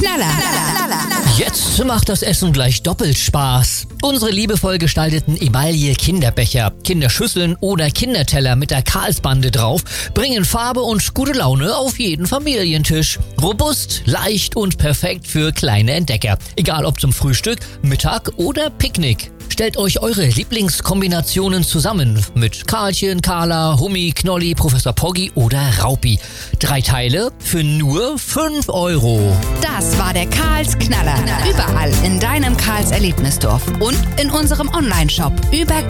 Knaller. Jetzt macht das Essen gleich doppelt Spaß. Unsere liebevoll gestalteten Emaille Kinderbecher, Kinderschüsseln oder Kinderteller mit der Karlsbande drauf bringen Farbe und gute Laune auf jeden Familientisch. Robust, leicht und perfekt für kleine Entdecker. Egal ob zum Frühstück, Mittag oder Picknick. Stellt euch eure Lieblingskombinationen zusammen mit Karlchen, Carla, Hummi, Knolli, Professor Poggi oder Raupi. 3 Teile für nur 5 €. Das war der Karls Knaller. Überall in deinem Karls Erlebnisdorf und in unserem Onlineshop über